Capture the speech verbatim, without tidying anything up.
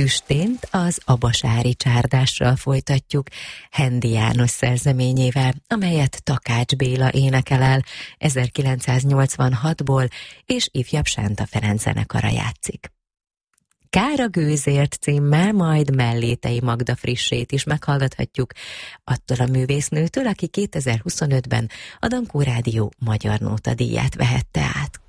Tüstént az abasári csárdással folytatjuk, Hendi János szerzeményével, amelyet Takács Béla énekel el ezerkilencszáznyolcvanhatból, és ifjabb Sánta Ferenc zenekara játszik. Kár a gőzért címmel majd Mellétei Magda frissét is meghallgathatjuk, attól a művésznőtől, aki kétezer-huszonötben a Dankó Rádió Magyar Nóta díját vehette át.